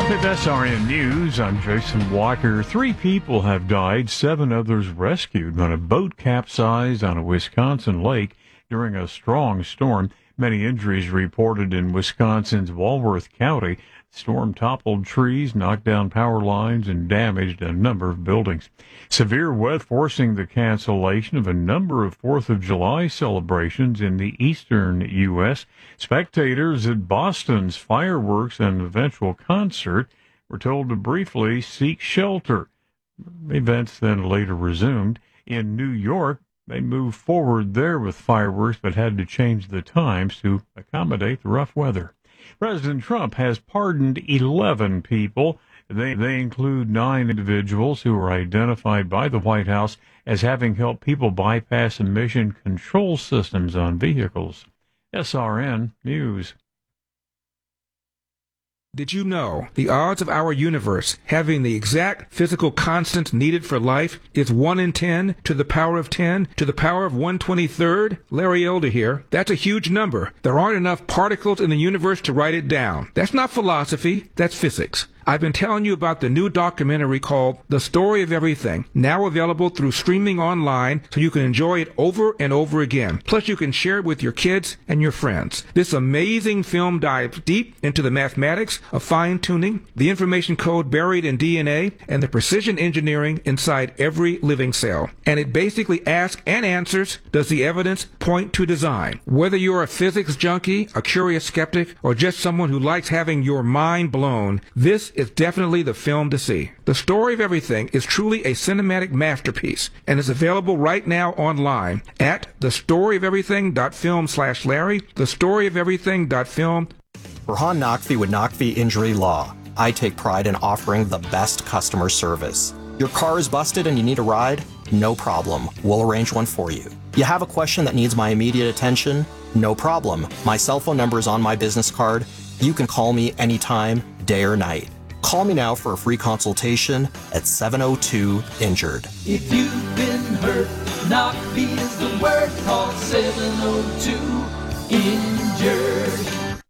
With SRN News, I'm Jason Walker. 3 people have died, 7 others rescued when a boat capsized on a Wisconsin lake during a strong storm. Many injuries reported in Wisconsin's Walworth County. The storm toppled trees, knocked down power lines, and damaged a number of buildings. Severe weather forcing the cancellation of a number of 4th of July celebrations in the eastern U.S. Spectators at Boston's fireworks and eventual concert were told to briefly seek shelter. Events then later resumed. In New York, they moved forward there with fireworks but had to change the times to accommodate the rough weather. President Trump has pardoned 11 people. They include 9 individuals who were identified by the White House as having helped people bypass emission control systems on vehicles. SRN News. Did you know the odds of our universe having the exact physical constant needed for life is 1 in 10 to the power of 10 to the power of 1/23rd? Larry Elder here. That's a huge number. There aren't enough particles in the universe to write it down. That's not philosophy, that's physics. I've been telling you about the new documentary called The Story of Everything, now available through streaming online so you can enjoy it over and over again. Plus you can share it with your kids and your friends. This amazing film dives deep into the mathematics of fine-tuning, the information code buried in DNA, and the precision engineering inside every living cell. And it basically asks and answers, does the evidence point to design? Whether you're a physics junkie, a curious skeptic, or just someone who likes having your mind blown, this is definitely the film to see. The Story of Everything is truly a cinematic masterpiece and is available right now online at thestoryofeverything.film/Larry, thestoryofeverything.film. Rahan Naqvi with Naqvi Injury Law. I take pride in offering the best customer service. Your car is busted and you need a ride? No problem. We'll arrange one for you. You have a question that needs my immediate attention? No problem. My cell phone number is on my business card. You can call me anytime, day or night. Call me now for a free consultation at 702-INJURED. If you've been hurt, Naqvi is the word. Call 702-INJURED.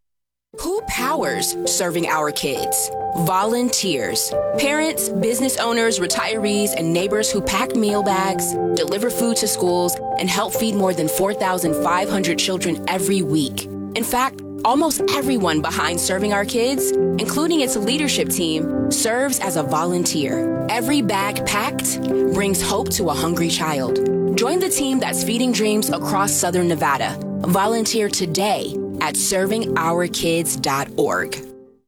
Who powers serving our kids? Volunteers. Parents, business owners, retirees, and neighbors who pack meal bags, deliver food to schools, and help feed more than 4,500 children every week. In fact, almost everyone behind serving our kids, including its leadership team, serves as a volunteer. Every bag packed brings hope to a hungry child. Join the team that's feeding dreams across Southern Nevada. Volunteer today at servingourkids.org.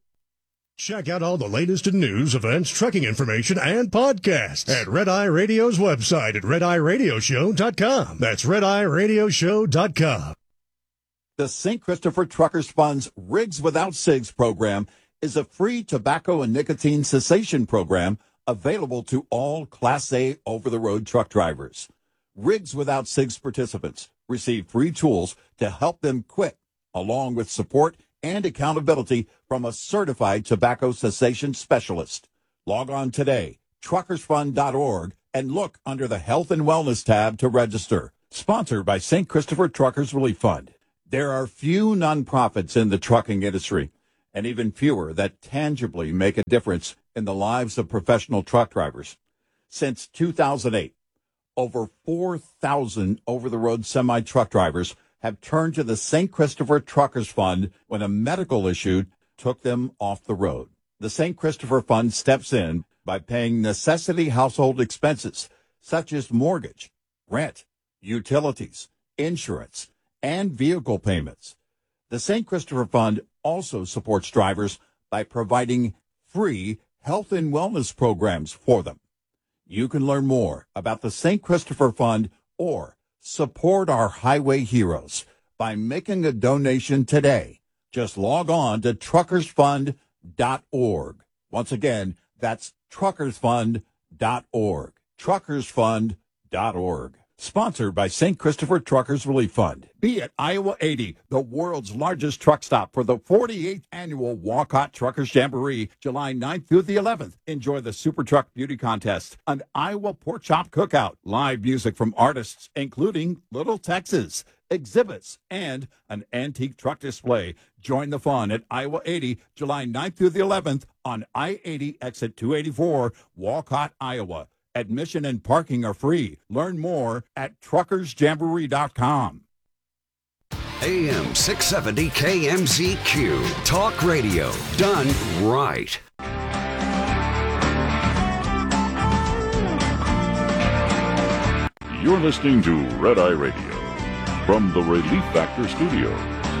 Check out all the latest in news, events, trucking information, and podcasts at Red Eye Radio's website at redeyeradioshow.com. That's redeyeradioshow.com. The St. Christopher Truckers Fund's Rigs Without Cigs program is a free tobacco and nicotine cessation program available to all Class A over-the-road truck drivers. Rigs Without Cigs participants receive free tools to help them quit, along with support and accountability from a certified tobacco cessation specialist. Log on today, truckersfund.org, and look under the Health and Wellness tab to register. Sponsored by St. Christopher Truckers Relief Fund. There are few nonprofits in the trucking industry, and even fewer that tangibly make a difference in the lives of professional truck drivers. Since 2008, over 4,000 over-the-road semi-truck drivers have turned to the St. Christopher Truckers Fund when a medical issue took them off the road. The St. Christopher Fund steps in by paying necessity household expenses such as mortgage, rent, utilities, insurance, and vehicle payments. The St. Christopher Fund also supports drivers by providing free health and wellness programs for them. You can learn more about the St. Christopher Fund or support our highway heroes by making a donation today. Just log on to truckersfund.org. Once again, that's truckersfund.org. truckersfund.org. Sponsored by St. Christopher Truckers Relief Fund. Be at Iowa 80, the world's largest truck stop for the 48th annual Walcott Truckers Jamboree, July 9th through the 11th. Enjoy the Super Truck Beauty Contest, an Iowa Pork Chop Cookout, live music from artists including Little Texas, exhibits, and an antique truck display. Join the fun at Iowa 80, July 9th through the 11th on I-80 exit 284, Walcott, Iowa. Admission and parking are free. Learn more at truckersjamboree.com. AM 670 KMZQ. Talk radio done right. You're listening to Red Eye Radio from the Relief Factor Studios.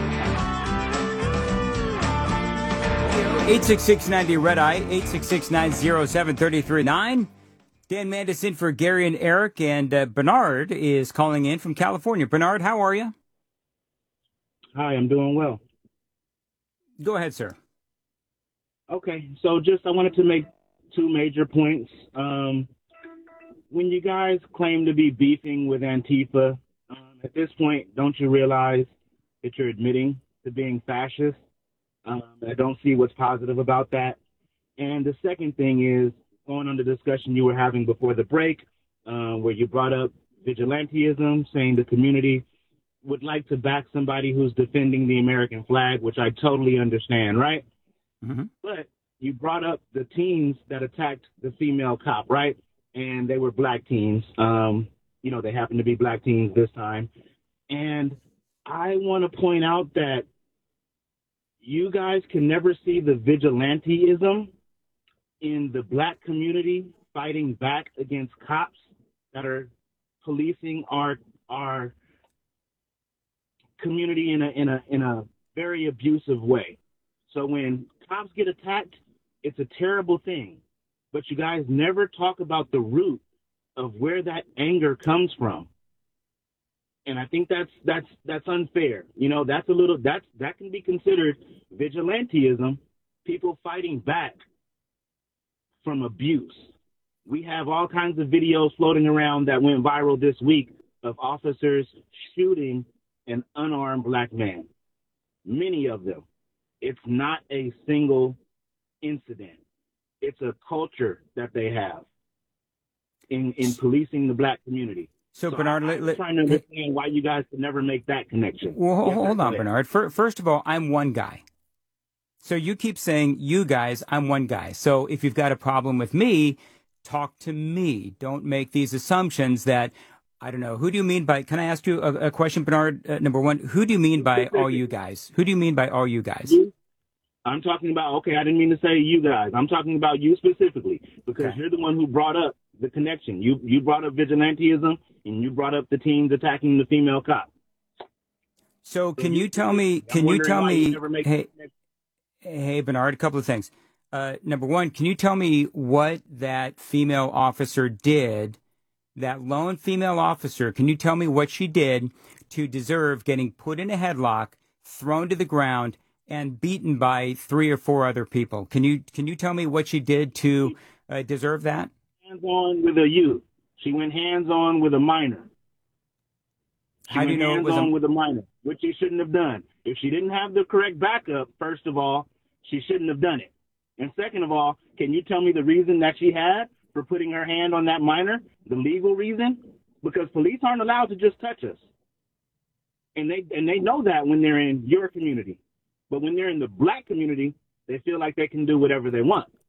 866-90 Red Eye, 866-907-3339. Dan Mandis in for Gary and Eric, and Bernard is calling in from California. Bernard, how are you? Hi, I'm doing well. Go ahead, sir. Okay, so I wanted to make two major points. When you guys claim to be beefing with Antifa, at this point, don't you realize that you're admitting to being fascist? I don't see what's positive about that. And the second thing is, going on the discussion you were having before the break, where you brought up vigilantism, saying the community would like to back somebody who's defending the American flag, which I totally understand, right? Mm-hmm. But you brought up the teens that attacked the female cop, right? And they were black teens. They happened to be black teens this time. And I want to point out that you guys can never see the vigilantism in the black community fighting back against cops that are policing our community in a very abusive way. So when cops get attacked, it's a terrible thing. But you guys never talk about the root of where that anger comes from. And I think that's unfair. That can be considered vigilantism, people fighting back from abuse. We have all kinds of videos floating around that went viral this week of officers shooting an unarmed black man. Many of them. It's not a single incident. It's a culture that they have in policing the black community. So Bernard, I'm trying to understand why you guys could never make that connection. Well, hold on, Bernard. First of all, I'm one guy. So you keep saying you guys, I'm one guy. So if you've got a problem with me, talk to me. Don't make these assumptions that, I don't know, who do you mean by, can I ask you a question, Bernard? Number one, who do you mean by all you guys? Who do you mean by all you guys? I'm talking about, okay, I didn't mean to say you guys. I'm talking about you specifically because You're the one who brought up the connection. You brought up vigilantism and you brought up the teens attacking the female cop. So can you tell me, Hey, Bernard, a couple of things. Number one, can you tell me what that female officer did, that lone female officer, can you tell me what she did to deserve getting put in a headlock, thrown to the ground, and beaten by 3 or 4 other people? Can you tell me what she did to deserve that? Hands-on with a youth. She went hands-on with a minor. How do you know it was with a minor, which she shouldn't have done. If she didn't have the correct backup, first of all, she shouldn't have done it. And second of all, can you tell me the reason that she had for putting her hand on that minor, the legal reason? Because police aren't allowed to just touch us. And they know that when they're in your community. But when they're in the black community, they feel like they can do whatever they want.